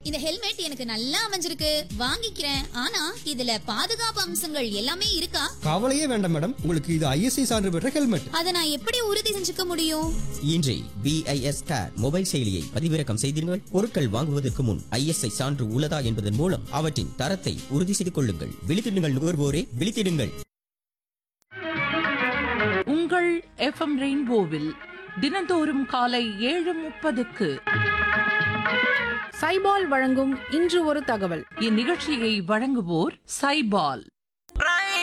இந்த ஹெல்மெட் எனக்கு நல்லா அமைஞ்சிருக்கு, வாங்கிக்கிறேன். ஆனா இதுல பாதுகாப்பு அம்சங்கள் எல்லாமே இருக்கா? கவலையே வேண்டாம் மேடம், உங்களுக்கு இது ISI சான்று பெற்ற ஹெல்மெட். அத நான் எப்படி உறுதி செஞ்சுக்க முடியும்? இன்றே BIS ஸ்டார் மொபைல் செயலியை பதிவிறக்கம் செய்தீர்கள். பொருட்கள் வாங்குவதற்கு முன் ISI சான்று உள்ளதா என்பதன் மூலம் அவற்றின் தரத்தை உறுதி செய்து கொள்ளுங்கள். விழித்திடுங்கள் நுகர்வோரே, விழித்திடுங்கள். உங்கள் FM ரெயின்போவில் தினந்தோறும் காலை 7:30க்கு சைபால் வழங்கும் இன்று ஒரு தகவல். இந்நிகழ்ச்சியை வழங்குவோர் சைபால்.